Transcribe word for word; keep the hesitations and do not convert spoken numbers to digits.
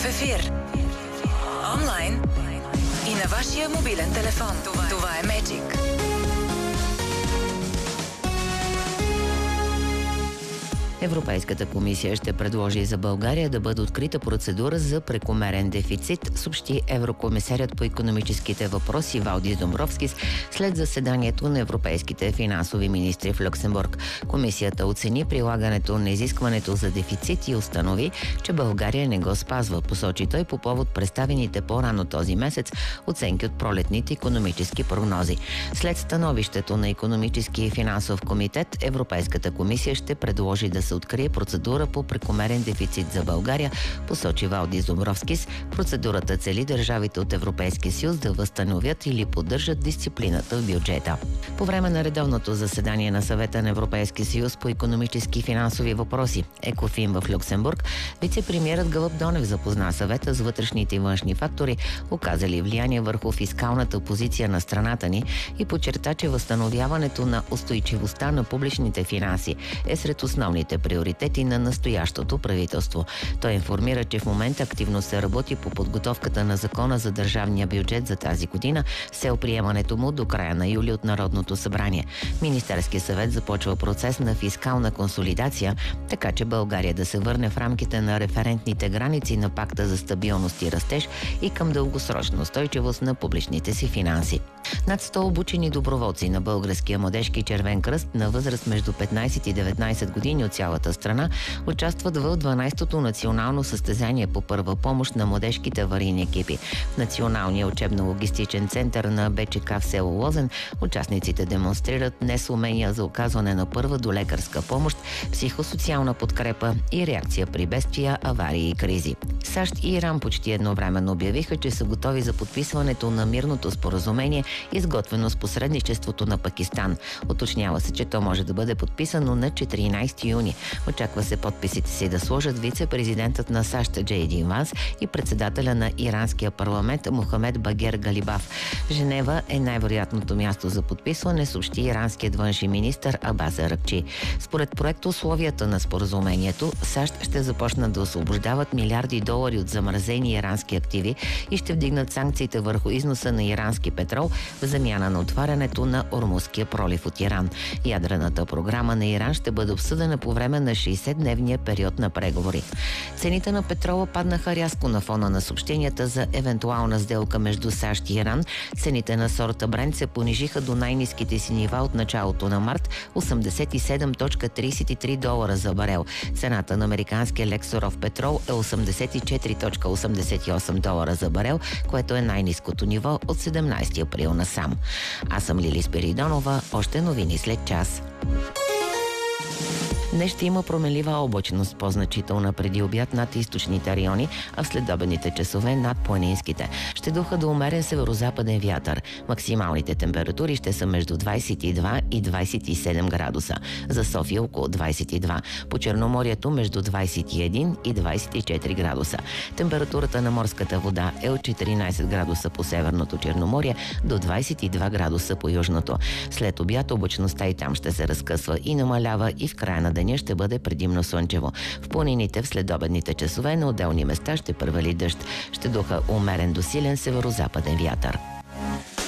ефир. Онлайн и на вашия мобилен телефон. Това, Това е Magic. Европейската комисия ще предложи за България да бъде открита процедура за прекомерен дефицит, съобщи еврокомисарят по икономическите въпроси Валдис Домбровскис след заседанието на европейските финансови министри в Люксембург. Комисията оцени прилагането на изискването за дефицит и установи, че България не го спазва, посочи той по повод представените по-рано този месец оценки от пролетните икономически прогнози. След становището на икономически и финансов комитет, Европейската комисия ще предложи да се открие процедура по прекомерен дефицит за България, посочи Валдис Домбровскис. Процедурата цели държавите от Европейския съюз да възстановят или поддържат дисциплината в бюджета. По време на редовното заседание на Съвета на Европейския съюз по икономически и финансови въпроси ЕКОФИН в Люксембург, вице-премиерът Гълъб Донев запозна Съвета с вътрешните и външни фактори, оказали влияние върху фискалната позиция на страната ни, и подчерта, че възстановяването на устойчивостта на публичните финанси е сред основните приоритети на настоящото правителство. Той информира, че в момента активно се работи по подготовката на закона за държавния бюджет за тази година с цел приемането му до края на юли от Народното събрание. Министерският съвет започва процес на фискална консолидация, така че България да се върне в рамките на референтните граници на Пакта за стабилност и растеж и към дългосрочна устойчивост на публичните си финанси. Над сто обучени доброволци на Българския младежки червен кръст на възраст между петнайсет и деветнайсет години от цялата страна участват в дванайсетото национално състезание по първа помощ на младежките аварийни екипи. В Националния учебно-логистичен център на БЧК в село Лозен участниците демонстрират днес умения за оказване на първа до лекарска помощ, психосоциална подкрепа и реакция при бедствия, аварии и кризи. САЩ и Иран почти едновременно обявиха, че са готови за подписването на мирното споразумение, изготвено с посредничеството на Пакистан. Уточнява се, че то може да бъде подписано на четиринайсети юни. Очаква се подписите си да сложат вице-президентът на САЩ Джей Ди Ванс и председателя на иранския парламент Мохамед Багер Галибаф. Женева е най-вероятното място за подписване, съобщи иранският външен министър Абас Аракчи. Според проекта условията на споразумението, САЩ ще започнат да освобождават милиарди долари от замразени ирански активи и ще вдигнат санкциите върху износа на ирански петрол в замяна на отварянето на Ормузския пролив от Иран. Ядрената програма на Иран ще бъде обсъдена по време на шейсетдневния период на преговори. Цените на петрола паднаха рязко на фона на съобщенията за евентуална сделка между САЩ и Иран. Цените на сорта Брент се понижиха до най-ниските си нива от началото на март – осемдесет и седем цяло трийсет и три долара за барел. Цената на американския лексуров петрол е осемдесет и четири цяло осемдесет и осем долара за барел, което е най-ниското ниво от седемнайсети април насам. Аз съм Лили Спиридонова. Още новини след час. Днес ще има променлива облачност, по-значителна преди обяд над източните райони, а в следобедните часове над планинските. Ще духа до умерен северозападен вятър. Максималните температури ще са между двайсет и два и двайсет и седем градуса. За София около двайсет и два. По Черноморието между двайсет и един и двайсет и четири градуса. Температурата на морската вода е от четиринайсет градуса по Северното Черноморие до двайсет и два градуса по Южното. След обяд облачността и там ще се разкъсва и намалява и в края на деня ще бъде предимно слънчево. В планините в следобедните часове на отделни места ще превали дъжд. Ще духа умерен до силен северозападен вятър.